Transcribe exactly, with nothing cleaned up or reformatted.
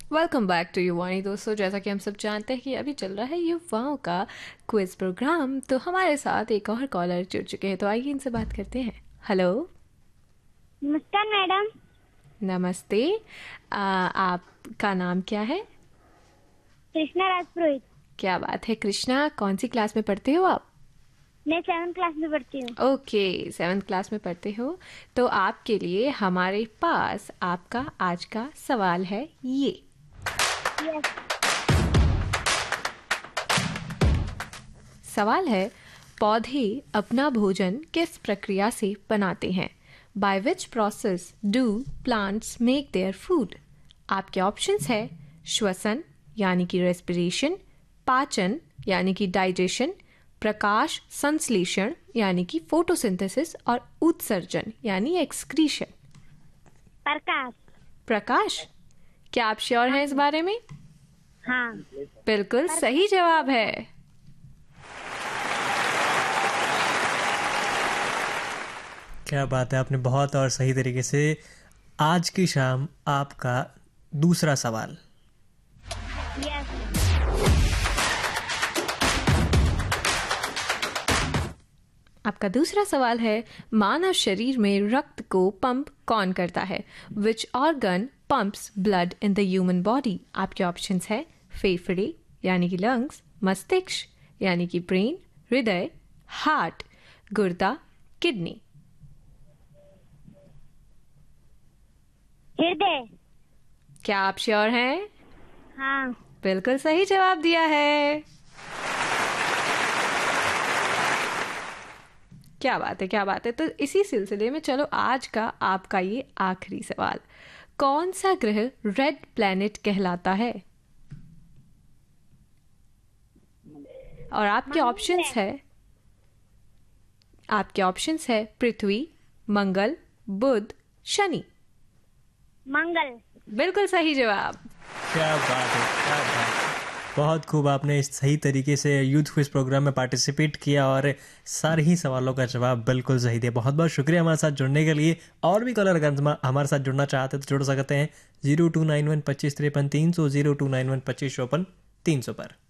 Welcome back to युवानी दोस्तों। जैसा कि हम सब जानते हैं कि अभी चल रहा है युवाओं का क्विज प्रोग्राम, तो हमारे साथ एक और कॉलर जुड़ चुके हैं, तो आइए इनसे बात करते हैं। हेलो। नमस्कार मैडम। नमस्ते। आ, आपका नाम क्या है? कृष्णा राजपुरोहित। क्या बात है कृष्णा, कौन सी क्लास में पढ़ते हो आप? मैं सेवन क्लास में पढ़ती हूँ। ओके, सेवन्थ क्लास में पढ़ते हो। तो आपके लिए हमारे पास आपका आज का सवाल है ये। यस। सवाल है, पौधे अपना भोजन किस प्रक्रिया से बनाते हैं? By which process do plants make their food? आपके ऑप्शंस है श्वसन यानी कि रेस्पिरेशन, पाचन यानी कि डाइजेशन, प्रकाश संश्लेषण यानी कि फोटोसिंथेसिस, और उत्सर्जन यानी एक्सक्रीशन। प्रकाश। प्रकाश। क्या आप श्योर हैं इस बारे में? हाँ। बिल्कुल सही जवाब है। क्या बात है, आपने बहुत और सही तरीके से। आज की शाम आपका दूसरा सवाल। यस। आपका दूसरा सवाल है, मानव शरीर में रक्त को पंप कौन करता है? Which organ pumps blood in the human body? आपके ऑप्शंस है फेफड़े यानी कि लंग्स, मस्तिष्क यानी कि ब्रेन, हृदय, हार्ट, गुर्दा, किडनी। हृदय। क्या आप श्योर हैं? हाँ। बिल्कुल सही जवाब दिया है। क्या बात है, क्या बात है। तो इसी सिलसिले में चलो आज का आपका ये आखिरी सवाल, कौन सा ग्रह रेड प्लैनेट कहलाता है? और आपके ऑप्शंस है आपके ऑप्शंस है पृथ्वी, मंगल, बुध, शनि। मंगल। बिल्कुल सही जवाब। क्या बात है, क्या बात है। बहुत खूब, आपने इस सही तरीके से यूथ क्विज प्रोग्राम में पार्टिसिपेट किया और सारे ही सवालों का जवाब बिल्कुल सही दिया। बहुत बहुत शुक्रिया हमारे साथ जुड़ने के लिए। और भी कॉलर अगर हमारे साथ जुड़ना चाहते हैं तो जुड़ सकते हैं जीरो टू नाइन वन पच्चीस तिरपन तीन सौ जीरो टू नाइन वन पच्चीस चौपन तीन सौ पर।